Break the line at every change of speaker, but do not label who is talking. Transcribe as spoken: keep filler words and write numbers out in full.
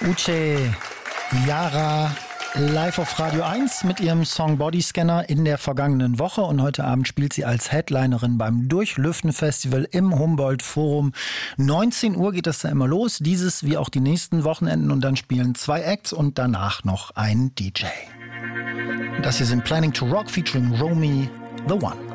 Uche Yara live auf Radio eins mit ihrem Song Bodyscanner in der vergangenen Woche und heute Abend spielt sie als Headlinerin beim Durchlüften-Festival im Humboldt-Forum. neunzehn Uhr geht das da immer los, dieses wie auch die nächsten Wochenenden und dann spielen zwei Acts und danach noch ein D J. Das hier sind Planning to Rock featuring Romy, The One.